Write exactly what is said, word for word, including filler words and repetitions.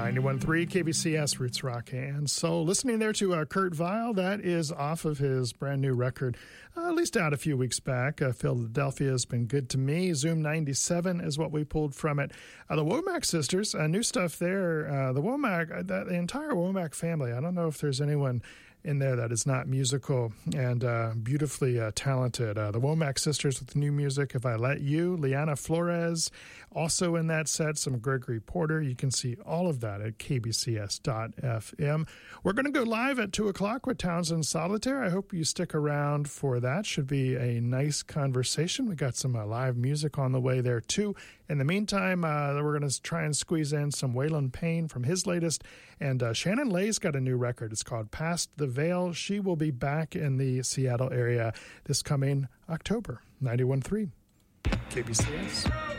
ninety-one point three K B C S, Roots Rock and Soul. Listening there to uh, Kurt Vile, that is off of his brand new record, uh, at least out a few weeks back. Uh, Philadelphia Has Been Good to Me. Zoom ninety-seven is what we pulled from it. Uh, the Womack Sisters, uh, new stuff there. Uh, the Womack, uh, the, the entire Womack family, I don't know if there's anyone in there that is not musical and uh, beautifully uh, talented. Uh, the Womack Sisters with new music, If I Let You. Liana Flores, also in that set, some Gregory Porter. You can see all of that at k b c s dot f m. We're going to go live at two o'clock with Townsend Solitaire. I hope you stick around for that. Should be a nice conversation. We got some uh, live music on the way there, too. In the meantime, uh, we're going to try and squeeze in some Waylon Payne from his latest. And uh, Shannon Lay's got a new record. It's called Past the Veil. She will be back in the Seattle area this coming October. ninety-one point three K B C S.